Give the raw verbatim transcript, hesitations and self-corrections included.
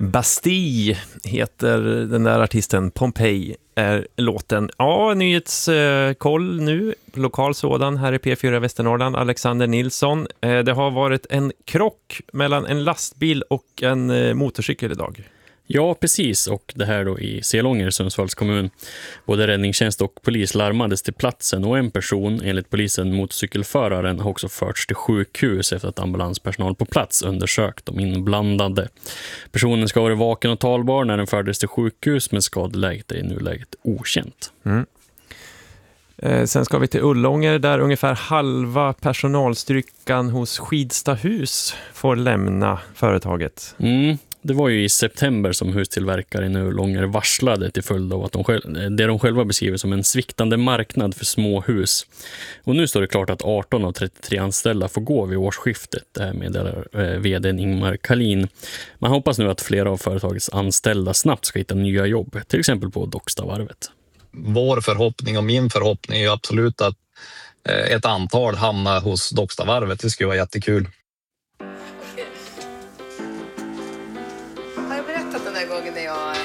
Bastille heter den där artisten. Pompeii är låten. Ja, nyhetskoll nu. Lokal sådan här i P fyra Västernorrland. Alexander Nilsson. Det har varit en krock mellan en lastbil och en motorcykel idag. Ja, precis. Och det här då i Selånger, Sundsvalls kommun. Både räddningstjänst och polis larmades till platsen och en person, enligt polisen motorcykelföraren, har också förts till sjukhus efter att ambulanspersonal på plats undersökt de inblandade. Personen ska vara vaken och talbar när den fördes till sjukhus, men skadeläget är i nuläget okänt. Mm. Eh, sen ska vi till Ullånger där ungefär halva personalstyrkan hos Skidstahus får lämna företaget. Mm. Det var ju i september som hustillverkaren i Ullånger varslade till följd av att de själva, det de själva beskriver som en sviktande marknad för små hus. Och nu står det klart att arton av trettiotre anställda får gå vid årsskiftet. Det här meddelar eh, vdn Ingmar Kalin. Man hoppas nu att flera av företagets anställda snabbt ska hitta nya jobb, till exempel på Dockstavarvet. Vår förhoppning och min förhoppning är ju absolut att eh, ett antal hamnar hos Dockstavarvet. Det skulle vara jättekul. Har jag berättat den där gången när jag